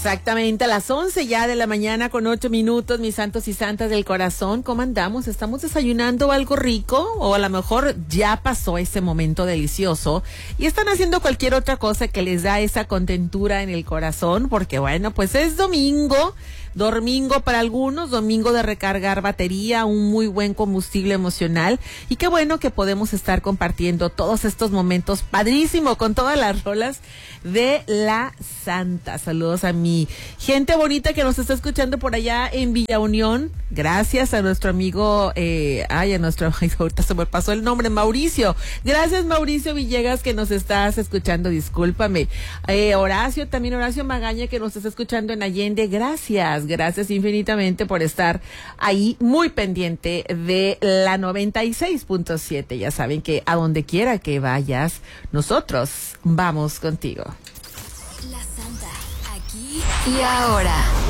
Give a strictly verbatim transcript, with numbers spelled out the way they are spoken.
Exactamente, a las once ya de la mañana con ocho minutos, mis santos y santas del corazón. ¿Cómo andamos? ¿Estamos desayunando algo rico? O a lo mejor ya pasó ese momento delicioso y están haciendo cualquier otra cosa que les da esa contentura en el corazón, porque bueno, pues es domingo. Domingo para algunos, domingo de recargar batería, un muy buen combustible emocional, y qué bueno que podemos estar compartiendo todos estos momentos padrísimo con todas las rolas de la Santa. Saludos a mi gente bonita que nos está escuchando por allá en Villa Unión. Gracias a nuestro amigo, eh, ay, a nuestro, ay, ahorita se me pasó el nombre, Mauricio. Gracias, Mauricio Villegas, que nos estás escuchando, discúlpame. Eh, Horacio, también Horacio Magaña, que nos está escuchando en Allende. Gracias. Gracias infinitamente por estar ahí muy pendiente de la noventa y seis punto siete. Ya saben que a donde quiera que vayas, nosotros vamos contigo. La Santa, aquí y ahora.